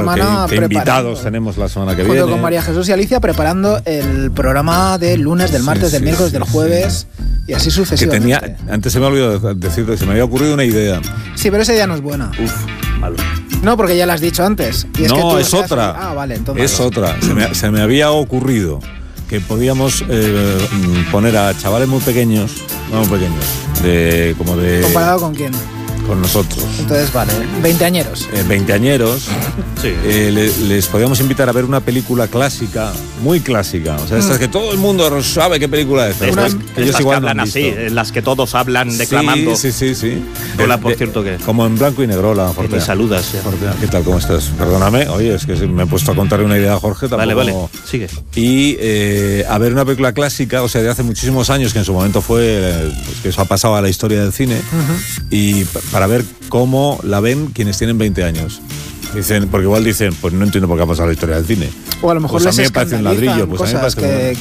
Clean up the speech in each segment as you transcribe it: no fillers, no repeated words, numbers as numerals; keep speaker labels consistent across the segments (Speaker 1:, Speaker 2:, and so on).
Speaker 1: semana
Speaker 2: ¿Qué invitados tenemos la semana que viene?
Speaker 1: Junto con María Jesús y Alicia preparando el programa del lunes, del martes, del miércoles, del jueves y así sucesivamente.
Speaker 2: Antes se me ha olvidado decirte, se me había ocurrido una idea.
Speaker 1: Sí, pero esa idea no es buena.
Speaker 2: Malo.
Speaker 1: No, porque ya la has dicho antes. Y es
Speaker 2: no,
Speaker 1: que tú
Speaker 2: es otra.
Speaker 1: Ah, vale, entonces.
Speaker 2: Es otra. Se me había ocurrido que podíamos poner a chavales muy pequeños,
Speaker 1: ¿Comparado con quién?
Speaker 2: Con nosotros.
Speaker 1: Entonces, vale, veinteañeros.
Speaker 2: Veinteañeros.
Speaker 3: Sí.
Speaker 2: Les podíamos invitar a ver una película clásica, muy clásica. O sea, estas que todo el mundo sabe qué película es.
Speaker 3: Que ellos igual que hablan no así, en las que todos hablan declamando.
Speaker 2: Sí.
Speaker 3: Hola, por cierto, que
Speaker 2: como en blanco y negro, la Jorge.
Speaker 3: Me saludas.
Speaker 2: Jorge, ¿qué tal? ¿Cómo estás? Perdóname, oye, es que me he puesto a contar una idea a Jorge. Tampoco...
Speaker 3: Vale, sigue.
Speaker 2: Y a ver una película clásica, o sea, de hace muchísimos años, que en su momento fue, que eso ha pasado a la historia del cine, y para ver cómo la ven quienes tienen 20 años. Dicen, porque igual dicen, pues no entiendo por qué ha pasado la historia del cine.
Speaker 1: O a lo mejor
Speaker 2: pues
Speaker 1: les
Speaker 2: a mí me parece un ladrillo, pues a mí me parece que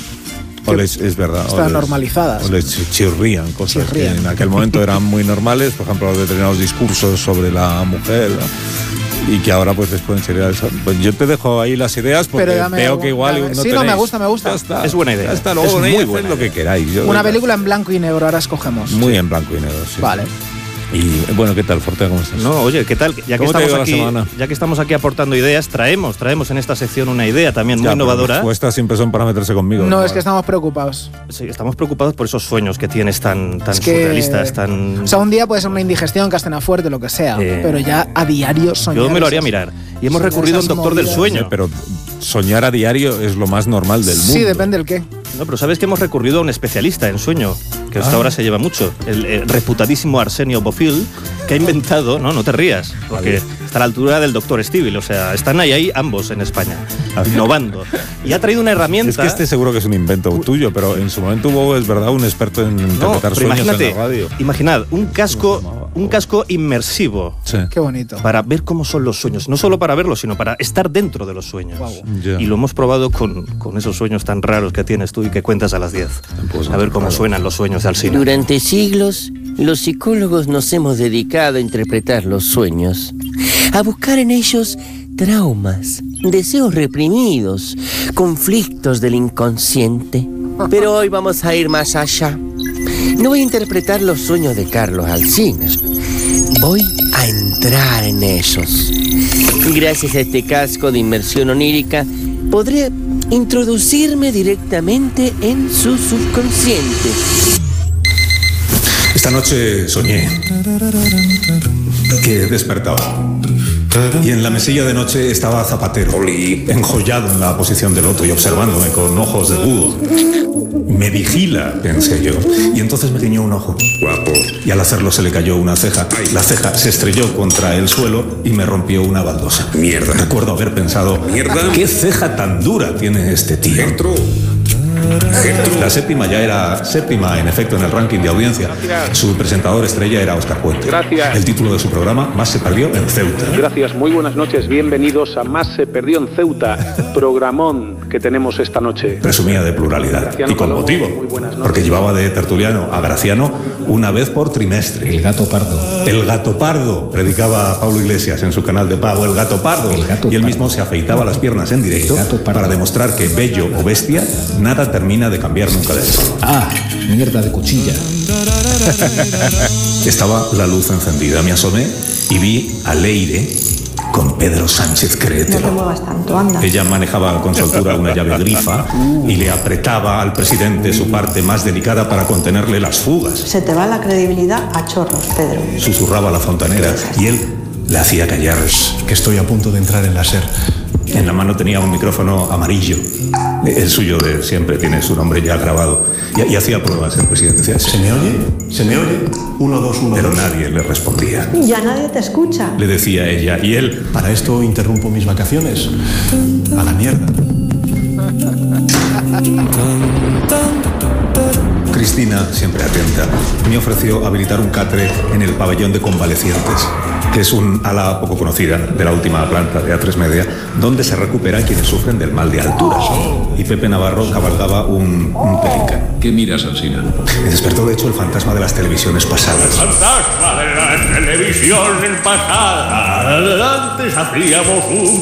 Speaker 2: es verdad.
Speaker 1: Están normalizadas.
Speaker 2: O les chirrían cosas que en aquel momento eran muy normales, por ejemplo, los determinados discursos sobre la mujer, ¿no? Y que ahora pues les pueden chirriar. Pues yo te dejo ahí las ideas porque veo que igual no
Speaker 1: sí, no, me gusta.
Speaker 2: Ya está.
Speaker 3: Es buena idea.
Speaker 2: Ya está, luego
Speaker 3: es muy buena
Speaker 2: lo que queráis.
Speaker 1: Una película en blanco y negro, ahora escogemos.
Speaker 2: Muy en blanco y negro, sí.
Speaker 1: Vale.
Speaker 2: Y bueno, ¿qué tal, Fortea? ¿Cómo estás?
Speaker 3: No, oye, ¿qué tal? Ya que estamos aquí aportando ideas, traemos en esta sección una idea también muy innovadora.
Speaker 2: Las respuestas siempre son para meterse conmigo.
Speaker 1: No, es que estamos preocupados.
Speaker 3: Sí, estamos preocupados por esos sueños que tienes tan surrealistas, tan...
Speaker 1: O sea, un día puede ser una indigestión, castena fuerte, lo que sea, pero ya a diario soñar.
Speaker 3: Yo me lo haría mirar. Y hemos recurrido a un doctor del sueño.
Speaker 2: Sí, pero soñar a diario es lo más normal del mundo.
Speaker 1: Sí, depende del qué.
Speaker 3: No, pero sabes que hemos recurrido a un especialista en sueño, que hasta ahora se lleva mucho, el reputadísimo Arsenio Bofill, que ha inventado, no te rías, porque está a la altura del doctor Stivell, o sea, están ahí ambos en España, innovando. Y ha traído una herramienta...
Speaker 2: Es que seguro que es un invento tuyo, pero en su momento hubo, es verdad, un experto en interpretar sueños en la radio.
Speaker 3: Imaginad, un casco inmersivo.
Speaker 2: Sí.
Speaker 1: Qué bonito.
Speaker 3: Para ver cómo son los sueños, no solo para verlos, sino para estar dentro de los sueños.
Speaker 1: Wow.
Speaker 2: Yeah.
Speaker 3: Y lo hemos probado con esos sueños tan raros que tienes tú y que cuentas a las 10.
Speaker 2: Pues
Speaker 3: a ver cómo suenan los sueños de Alsina.
Speaker 4: Durante siglos, los psicólogos nos hemos dedicado a interpretar los sueños, a buscar en ellos traumas, deseos reprimidos, conflictos del inconsciente. Pero hoy vamos a ir más allá. No voy a interpretar los sueños de Carlos Alsina. Voy a entrar en ellos. Gracias a este casco de inmersión onírica, podré introducirme directamente en su subconsciente.
Speaker 5: Esta noche soñé que despertaba y en la mesilla de noche estaba Zapatero, enjollado en la posición del loto y observándome con ojos de búho. Me vigila, pensé yo, y entonces me guiñó un ojo. Guapo. Y al hacerlo se le cayó una ceja. La ceja se estrelló contra el suelo y me rompió una baldosa. Mierda. Recuerdo haber pensado, mierda, ¿qué ceja tan dura tiene este tío? La séptima ya era séptima, en efecto, en el ranking de audiencia. Su presentador estrella era Óscar Puente.
Speaker 6: Gracias.
Speaker 5: El título de su programa, Más se perdió en Ceuta.
Speaker 6: Gracias, muy buenas noches. Bienvenidos a Más se perdió en Ceuta, programón que tenemos esta noche.
Speaker 5: Presumía de pluralidad.
Speaker 6: Graciano
Speaker 5: y con
Speaker 6: Palomo,
Speaker 5: motivo,
Speaker 6: muy buenas noches.
Speaker 5: porque llevaba de tertuliano a Graciano una vez por trimestre.
Speaker 7: El gato pardo.
Speaker 5: El gato pardo, predicaba Pablo Iglesias en su canal de pago, el gato pardo. Y él mismo se afeitaba las piernas en directo para demostrar que bello o bestia, nada termina de cambiar nunca de eso.
Speaker 7: Ah, mierda de cuchilla.
Speaker 5: Estaba la luz encendida, me asomé y vi a Leire con Pedro Sánchez Créetelo.
Speaker 8: No te muevas tanto, anda.
Speaker 5: Ella manejaba con soltura una llave grifa y le apretaba al presidente su parte más delicada para contenerle las fugas.
Speaker 8: Se te va la credibilidad a chorros, Pedro.
Speaker 5: Susurraba la fontanera y él le hacía callar.
Speaker 7: Que estoy a punto de entrar en la SER.
Speaker 5: En la mano tenía un micrófono amarillo. El suyo de siempre, tiene su nombre ya grabado. Y hacía pruebas el presidente. Decía,
Speaker 7: ¿Se me oye? ¿Se me oye? 1, 2, 1, 2.
Speaker 5: Pero nadie le respondía.
Speaker 8: Ya nadie te escucha.
Speaker 5: Le decía ella, y él...
Speaker 7: Para esto interrumpo mis vacaciones. A la mierda.
Speaker 5: Cristina, siempre atenta, me ofreció habilitar un catre en el pabellón de convalecientes, que es un ala poco conocida de la última planta de A3 Media, donde se recuperan quienes sufren del mal de alturas. Y Pepe Navarro cabalgaba un pelicán.
Speaker 9: ¿Qué miras, Alsina?
Speaker 5: Me despertó, de hecho, el fantasma de las televisiones pasadas.
Speaker 10: Fantasma de la televisión pasada. Antes hacíamos un